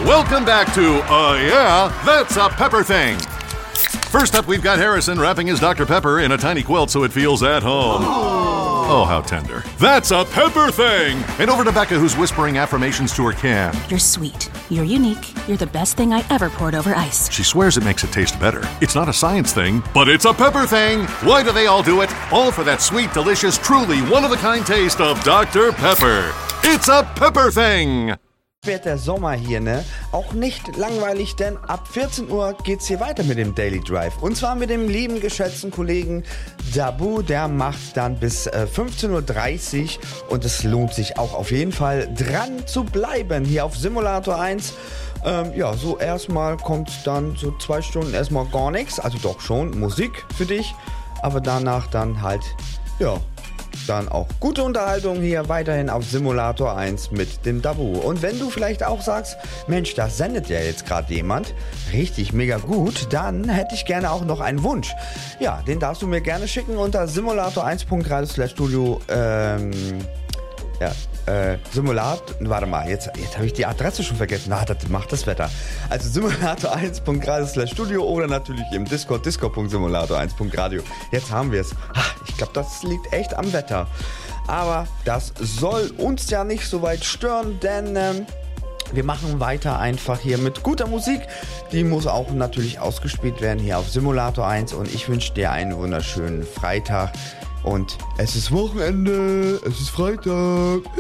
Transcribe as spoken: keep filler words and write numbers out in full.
Welcome back to, uh, yeah, that's a Pepper Thing. First up, we've got Harrison wrapping his Doctor Pepper in a tiny quilt so it feels at home. Oh, how tender. That's a Pepper Thing! And over to Becca, who's whispering affirmations to her can. You're sweet. You're unique. You're the best thing I ever poured over ice. She swears it makes it taste better. It's not a science thing, but it's a Pepper Thing! Why do they all do it? All for that sweet, delicious, truly one-of-a-kind taste of Doctor Pepper. It's a Pepper Thing! Wird der Sommer hier, ne? Auch nicht langweilig, denn ab vierzehn Uhr geht's hier weiter mit dem Daily Drive. Und zwar mit dem lieben, geschätzten Kollegen Dabu, der macht dann bis äh, fünfzehn Uhr dreißig und es lohnt sich auch auf jeden Fall dran zu bleiben hier auf Simulator eins. Ähm, ja, so erstmal kommt dann so zwei Stunden erstmal gar nichts, also doch schon Musik für dich, aber danach dann halt, ja, dann auch gute Unterhaltung hier weiterhin auf Simulator eins mit dem Dabu. Und wenn du vielleicht auch sagst, Mensch, das sendet ja jetzt gerade jemand, richtig mega gut, dann hätte ich gerne auch noch einen Wunsch. Ja, den darfst du mir gerne schicken unter simulator eins punkt radio slash studio, ähm, ja, äh, Simulat, warte mal, jetzt, jetzt habe ich die Adresse schon vergessen. Na, das macht das Wetter. Also simulator eins punkt radio slash studio oder natürlich im Discord, discord punkt simulator eins punkt radio. Jetzt haben wir es. Ich glaube, das liegt echt am Wetter. Aber das soll uns ja nicht so weit stören, denn ähm, wir machen weiter einfach hier mit guter Musik. Die muss auch natürlich ausgespielt werden hier auf Simulator eins und ich wünsche dir einen wunderschönen Freitag. Und es ist Wochenende, es ist Freitag.